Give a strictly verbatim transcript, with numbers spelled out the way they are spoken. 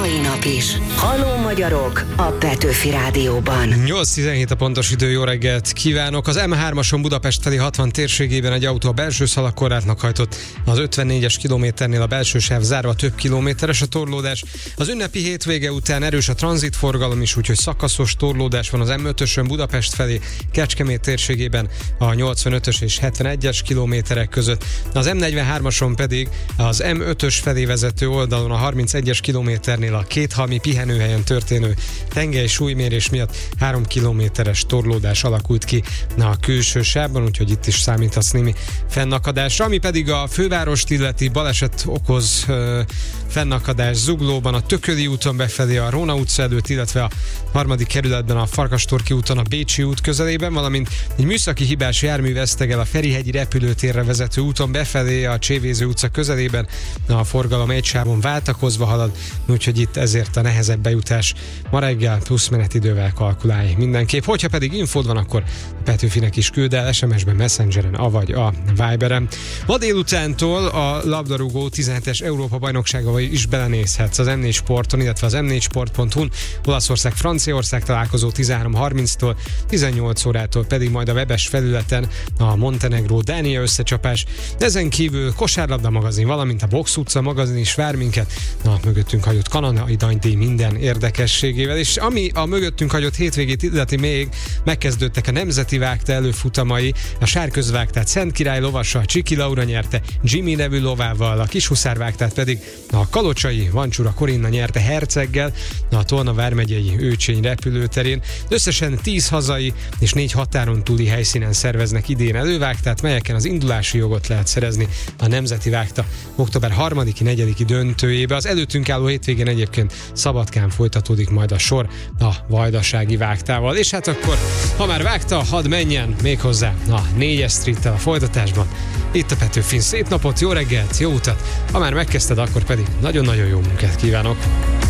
mai nap is. Halló magyarok a Petőfi Rádióban. nyolc tizenhét a pontos idő, jó reggelt kívánok! Az em hármason Budapest felé hatvan térségében egy autó a belső szalagkorlátnak hajtott. Az ötvennégyes kilométernél a belső sáv zárva, több kilométeres a torlódás. Az ünnepi hétvége után erős a tranzitforgalom is, úgyhogy szakaszos torlódás van az em ötösön Budapest felé, Kecskemét térségében a nyolcvanötös és hetvenegyes kilométerek között. Az em negyvenhármason pedig az em ötös felé vezető oldalon a harmincegyes kilométernél a kéthalmi pihenőhelyen történő tengely súlymérés miatt három kilométeres torlódás alakult ki a külső sávban, úgyhogy itt is számíthatsz némi fennakadásra. Ami pedig a fővárost illeti, baleset okoz ö, fennakadás Zuglóban, a Tököli úton befelé a Róna utca előtt, illetve a harmadik kerületben a Farkastorki úton a Bécsi út közelében, valamint egy műszaki hibás jármű vesztegel a Ferihegyi repülőtérre vezető úton befelé a Csévéző utca közelében, a forgalom egy sávon váltakozva halad, úgyhogy itt ezért a nehezebb bejutás ma reggel plusz menetidővel kalkulálj mindenképp. Hogyha pedig infód van, akkor a Petőfinek is küld el es em es-ben, Messengeren, avagy a Viberen. Ma délutántól a labdarúgó tizenhetes Európa bajnokságával is belenézhetsz az em négy Sporton, illetve az em négy sport pont hu-n. Olaszország-Franciaország találkozó tizenhárom harminctól, tizennyolc órától pedig majd a webes felületen a Montenegró-Dánia összecsapás. Ezen kívül kosárlabda magazin, valamint a Box utca magazin is vár minket a mögöttünk hagyott kanadai nagydíj minden érdekességével, és ami a mögöttünk hagyott hétvégét illeti, még megkezdődtek a nemzeti vágta előfutamai, a sárközvágtát Szent Király lovasa, Csiki Laura nyerte Jimmy nevű lovával, a kishuszárvágtát pedig a kalocsai Vancsura Korinna nyerte Herceggel a Tolna vármegyei Őcsény repülőterén. Összesen tíz hazai és négy határon túli helyszínen szerveznek idén elővágtát, melyeken az indulási jogot lehet szerezni a nemzeti vágta október harmadiki, negyediki döntőjébe. Az előttünk álló hétvégén egyébként Szabadkán folytatódik majd a sor a vajdasági vágtával. És hát akkor, ha már vágta, hadd menjen méghozzá a négyes streettel a folytatásban. Itt a Petőfin, szép napot, jó reggelt, jó utat. Ha már megkezdted, akkor pedig nagyon-nagyon jó munkát kívánok.